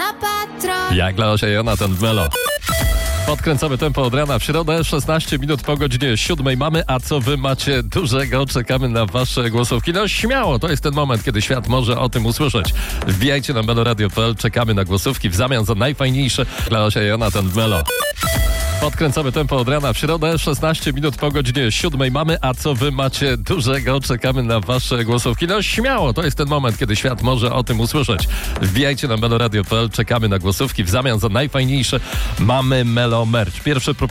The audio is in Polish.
na patrol. Jak Leosia i Jonatan w Melo. Podkręcamy tempo od rana w środę, 16 minut po godzinie 7 mamy, a co wy macie dużego? Czekamy na wasze głosówki. No śmiało, to jest ten moment, kiedy świat może o tym usłyszeć. Wbijajcie na meloradio.pl, czekamy na głosówki w zamian za najfajniejsze Leosia i Jonatan w Melo. Podkręcamy tempo od rana w środę, 16 minut po godzinie 7 mamy, a co wy macie dużego? Czekamy na wasze głosówki. No śmiało, to jest ten moment, kiedy świat może o tym usłyszeć. Wbijajcie na meloradio.pl, czekamy na głosówki w zamian za najfajniejsze mamy Melo Merch. Pierwsze